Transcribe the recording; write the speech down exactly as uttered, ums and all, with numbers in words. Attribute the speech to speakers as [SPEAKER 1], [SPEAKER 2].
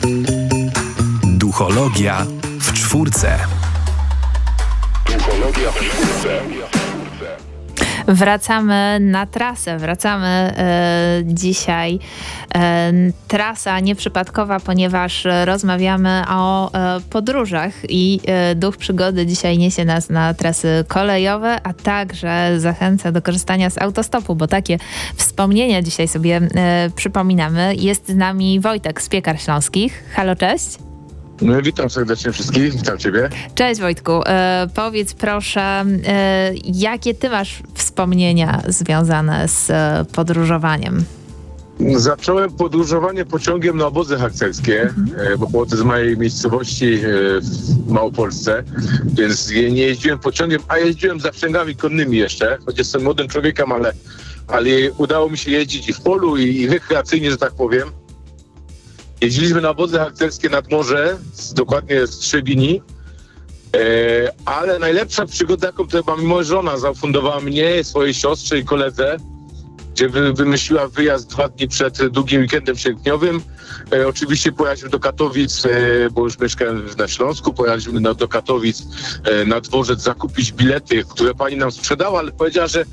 [SPEAKER 1] Duchologia w czwórce. Duchologia w czwórce.
[SPEAKER 2] Wracamy na trasę, wracamy e, dzisiaj. E, trasa nieprzypadkowa, ponieważ rozmawiamy o e, podróżach i e, Duch Przygody dzisiaj niesie nas na trasy kolejowe, a także zachęca do korzystania z autostopu, bo takie wspomnienia dzisiaj sobie e, przypominamy. Jest z nami Wojtek z Piekar Śląskich. Halo, cześć.
[SPEAKER 3] No, witam serdecznie wszystkich, witam Ciebie.
[SPEAKER 2] Cześć Wojtku, e, powiedz proszę, e, jakie Ty masz wspomnienia związane z e, podróżowaniem?
[SPEAKER 3] Zacząłem podróżowanie pociągiem na obozy harcerskie, mhm. e, bo pochodzę z mojej miejscowości e, w Małopolsce, więc nie jeździłem pociągiem, a jeździłem zaprzęgami konnymi jeszcze, choć jestem młodym człowiekiem, ale, ale udało mi się jeździć i w polu, i, i rekreacyjnie, że tak powiem. Jeździliśmy na obozy harcerskie nad morze, z, dokładnie z Trzebini, e, ale najlepsza przygoda, jaką to chyba moja żona zaufundowała mnie, swojej siostrze i koledze, gdzie wy, wymyśliła wyjazd dwa dni przed długim weekendem sierpniowym. E, oczywiście pojechaliśmy do Katowic, e, bo już mieszkałem na Śląsku, pojechaliśmy na, do Katowic e, na dworzec zakupić bilety, które pani nam sprzedała, ale powiedziała, że